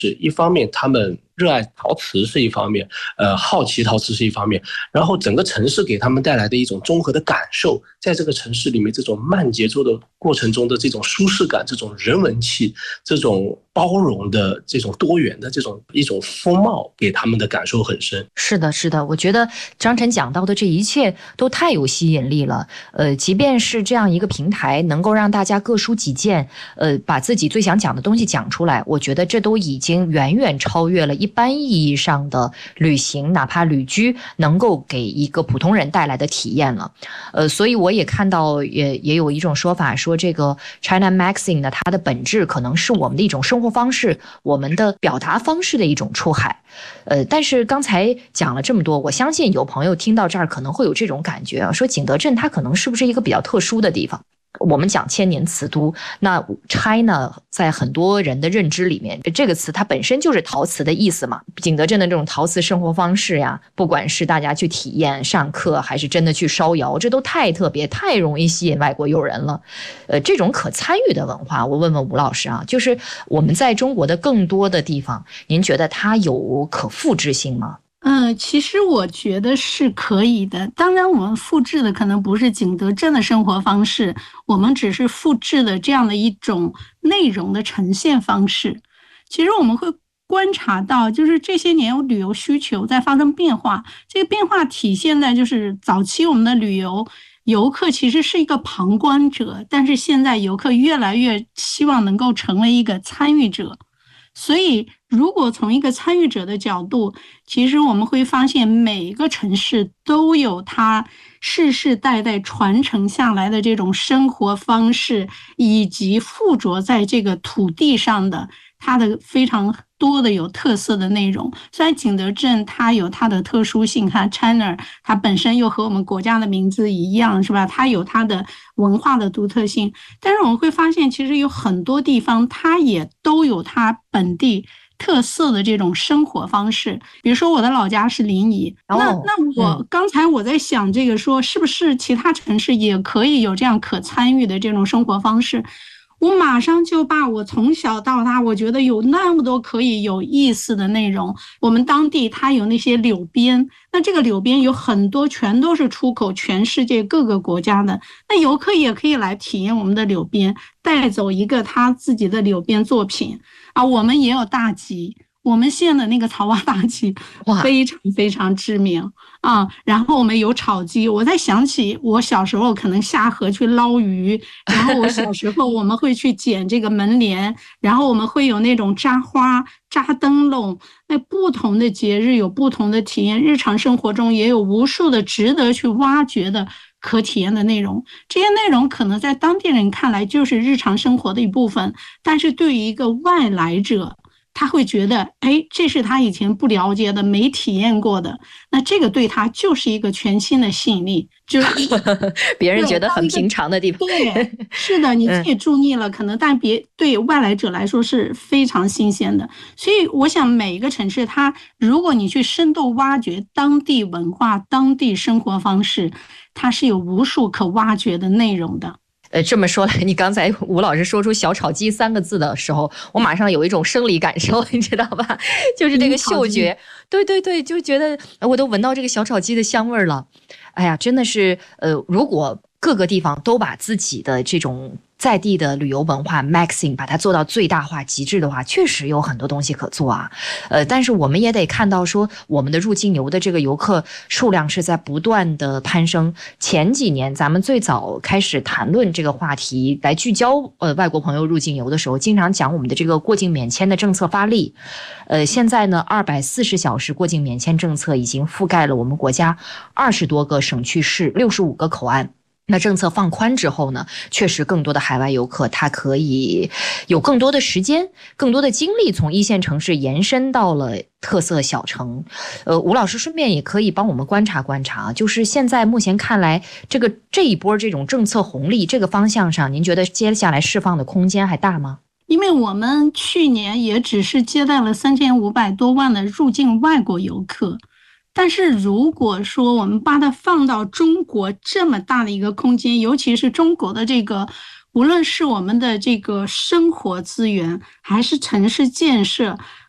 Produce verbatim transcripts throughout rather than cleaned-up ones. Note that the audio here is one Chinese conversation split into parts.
是一方面他们热爱陶瓷是一方面，呃，好奇陶瓷是一方面，然后整个城市给他们带来的一种综合的感受，在这个城市里面这种慢节奏的过程中的这种舒适感，这种人文气，这种包容的这种多元的这种一种风貌，给他们的感受很深。 是的，是的，我觉得张晨讲到的这一切都太有吸引力了。呃，即便是这样一个平台，能够让大家各抒己见，呃，把自己最想讲的东西讲出来，我觉得这都已经远远超越了一般意义上的旅行，哪怕旅居能够给一个普通人带来的体验了。呃，所以我也看到也也有一种说法说，这个 China Magazine 呢，它的本质可能是我们的一种生活方式，我们的表达方式的一种出海。呃，但是刚才讲了这么多，我相信有朋友听到这儿可能会有这种感觉啊，说景德镇它可能是不是一个比较特殊的地方？我们讲千年瓷都，那 China 在很多人的认知里面，这个词它本身就是陶瓷的意思嘛。景德镇的这种陶瓷生活方式呀，不管是大家去体验、上课，还是真的去烧窑，这都太特别、太容易吸引外国友人了。呃，这种可参与的文化，我问问吴老师啊，就是我们在中国的更多的地方，您觉得它有可复制性吗？ 嗯，其实我觉得是可以的。当然，我们复制的可能不是景德镇的生活方式，我们只是复制的这样的一种内容的呈现方式。其实我们会观察到，就是这些年有旅游需求在发生变化，这个变化体现在就是早期我们的旅游游客其实是一个旁观者，但是现在游客越来越希望能够成为一个参与者。所以如果从一个参与者的角度，其实我们会发现每一个城市都有它世世代代传承下来的这种生活方式，以及附着在这个土地上的它的非常多的有特色的内容。虽然景德镇它有它的特殊性，看 China 它本身又和我们国家的名字一样，是吧？它有它的文化的独特性，但是我们会发现其实有很多地方它也都有它本地特色的这种生活方式。比如说我的老家是临沂，那那我刚才我在想这个说是不是其他城市也可以有这样可参与的这种生活方式，我马上就把我从小到大我觉得有那么多可以有意思的内容。我们当地它有那些柳编，那这个柳编有很多全都是出口全世界各个国家的，那游客也可以来体验我们的柳编，带走一个他自己的柳编作品啊。我们也有大集，我们县的那个草蛙大集非常非常知名啊。然后我们有炒鸡，我在想起我小时候可能下河去捞鱼，然后我小时候我们会去捡这个门帘，然后我们会有那种扎花扎灯笼，那不同的节日有不同的体验，日常生活中也有无数的值得去挖掘的可体验的内容。这些内容可能在当地人看来就是日常生活的一部分，但是对于一个外来者，他会觉得，哎，这是他以前不了解的、没体验过的，那这个对他就是一个全新的吸引力，就是别人觉得很平常的地方。 对，是的，你自己注意了，可能但别对外来者来说是非常新鲜的。所以我想每一个城市，它如果你去深度挖掘当地文化、当地生活方式，它是有无数可挖掘的内容的。 呃，这么说来，你刚才吴老师说出小炒鸡三个字的时候，我马上有一种生理感受，你知道吧？就是这个嗅觉，对对对，就觉得我都闻到这个小炒鸡的香味了。哎呀，真的是，呃，如果各个地方都把自己的这种在地的旅游文化 maxing 把它做到最大化极致的话，确实有很多东西可做啊。呃，但是我们也得看到说，我们的入境游的这个游客数量是在不断的攀升。前几年咱们最早开始谈论这个话题来聚焦呃外国朋友入境游的时候，经常讲我们的这个过境免签的政策发力。呃，现在呢，二百四十小时过境免签政策已经覆盖了我们国家二十多个省区市，六十五个口岸。那政策放宽之后呢，确实更多的海外游客他可以有更多的时间、更多的精力从一线城市延伸到了特色小城。呃，吴老师顺便也可以帮我们观察观察，就是现在目前看来，这个这一波这种政策红利这个方向上，您觉得接下来释放的空间还大吗？ 因为我们去年也只是接待了三千五百多万的入境外国游客。但是如果说我们把它放到中国这么大的一个空间，尤其是中国的这个无论是我们的这个生活资源，还是城市建设，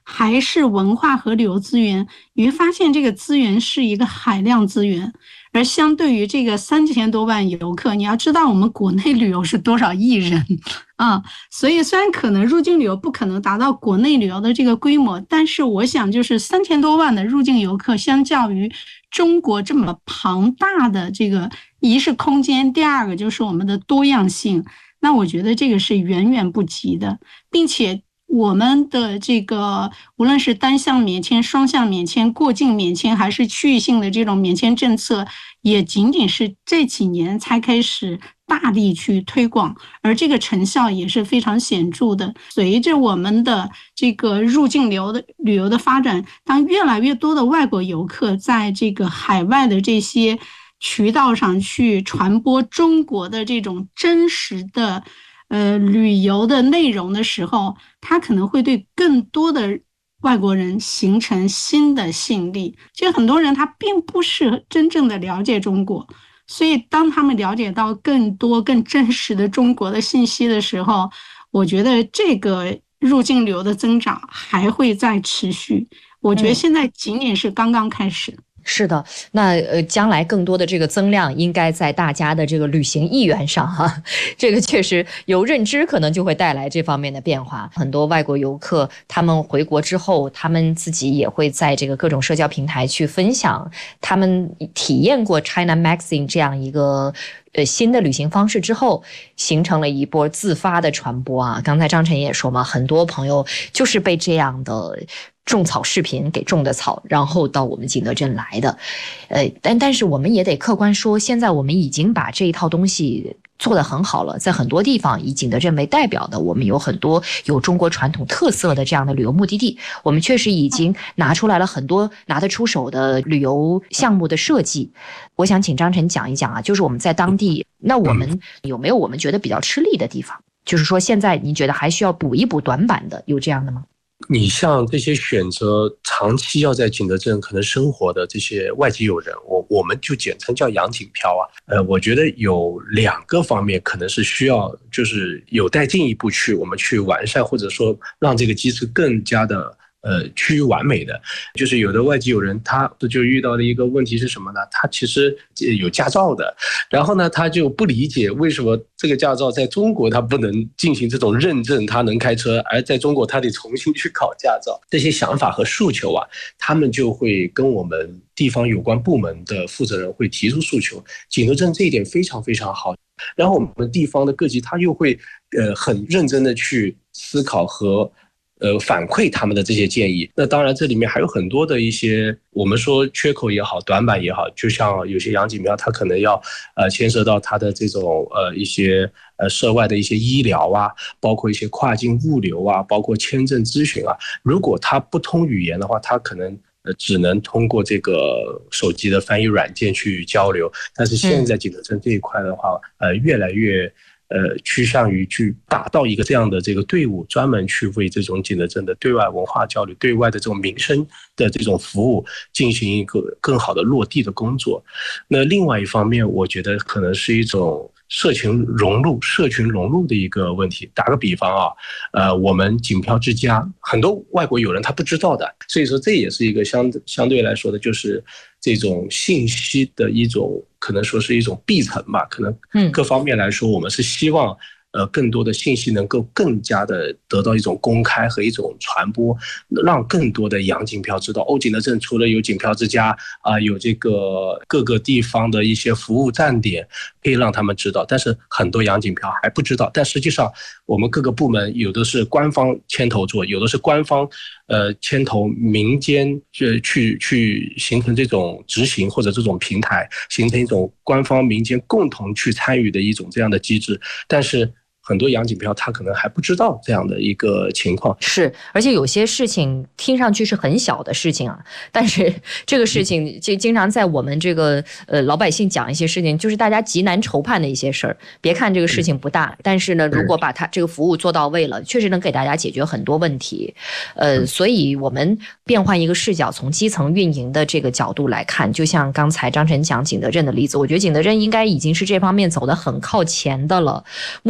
还是文化和旅游资源，你会发现这个资源是一个海量资源。而相对于这个三千多万游客，你要知道我们国内旅游是多少亿人啊，所以虽然可能入境旅游不可能达到国内旅游的这个规模，但是我想就是三千多万的入境游客，相较于中国这么庞大的这个一是空间，第二个就是我们的多样性，那我觉得这个是远远不及的，并且我们的这个无论是单向免签、双向免签、过境免签，还是区域性的这种免签政策，也仅仅是这几年才开始大力去推广，而这个成效也是非常显著的。随着我们的这个入境流的旅游的发展，当越来越多的外国游客在这个海外的这些渠道上去传播中国的这种真实的呃，旅游的内容的时候，它可能会对更多的外国人形成新的吸引力。其实很多人他并不是真正的了解中国，所以当他们了解到更多更真实的中国的信息的时候，我觉得这个入境旅游的增长还会再持续。我觉得现在仅仅是刚刚开始。嗯是的，那呃，将来更多的这个增量应该在大家的这个旅行意愿上哈，这个确实有认知，可能就会带来这方面的变化。很多外国游客他们回国之后，他们自己也会在这个各种社交平台去分享他们体验过 China Magazine 这样一个呃新的旅行方式之后，形成了一波自发的传播啊。刚才张晨也说嘛，很多朋友就是被这样的种草视频给种的草，然后到我们景德镇来的，呃，但但是我们也得客观说，现在我们已经把这一套东西做得很好了，在很多地方以景德镇为代表的，我们有很多有中国传统特色的这样的旅游目的地，我们确实已经拿出来了很多拿得出手的旅游项目的设计。我想请张晨讲一讲啊，就是我们在当地，那我们有没有我们觉得比较吃力的地方？就是说现在你觉得还需要补一补短板的，有这样的吗？ 你像这些选择长期要在景德镇可能生活的这些外籍友人，我我们就简称叫洋景漂啊。呃，我觉得有两个方面可能是需要，就是有待进一步去我们去完善，或者说让这个机制更加的呃趋于完美的。就是有的外籍友人他就遇到的一个问题是什么呢？他其实有驾照的，然后呢他就不理解为什么这个驾照在中国他不能进行这种认证，他能开车，而在中国他得重新去考驾照。这些想法和诉求啊，他们就会跟我们地方有关部门的负责人会提出诉求。景德镇这一点非常非常好，然后我们地方的各级他又会呃很认真的去思考和呃，反馈他们的这些建议。那当然这里面还有很多的一些我们说缺口也好，短板也好，就像有些洋景庙它可能要呃牵涉到它的这种呃一些呃涉外的一些医疗啊，包括一些跨境物流啊，包括签证咨询啊，如果它不通语言的话，它可能呃只能通过这个手机的翻译软件去交流。但是现在景德镇这一块的话，呃越来越呃，趋向于去打造一个这样的这个队伍，专门去为这种景德镇的对外文化交流、对外的这种民生的这种服务进行一个更好的落地的工作。那另外一方面，我觉得可能是一种社群融入、社群融入的一个问题。打个比方啊，呃，我们景漂之家很多外国友人他不知道的，所以说这也是一个相相对来说的，就是这种信息的一种。可能说是一种闭层吧，可能各方面来说，我们是希望呃更多的信息能够更加的得到一种公开和一种传播，让更多的洋景漂知道，哦，景德镇除了有景漂之家啊、呃，有这个各个地方的一些服务站点，可以让他们知道。但是很多洋景漂还不知道，但实际上我们各个部门有的是官方牵头做，有的是官方呃牵头民间去去去形成这种执行或者这种平台，形成一种官方民间共同去参与的一种这样的机制，但是很多洋景漂他可能还不知道这样的一个情况。 是，而且有些事情听上去是很小的事情啊，但是这个事情就经常在我们这个呃老百姓讲一些事情，就是大家极难筹判的一些事儿。别看这个事情不大，但是呢，如果把它这个服务做到位了，确实能给大家解决很多问题。呃，所以我们变换一个视角，从基层运营的这个角度来看，就像刚才张晨讲景德镇的例子，我觉得景德镇应该已经是这方面走得很靠前的了。目前我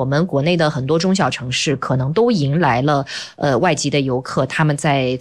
我们国内的很多中小城市可能都迎来了呃外籍的游客，他们在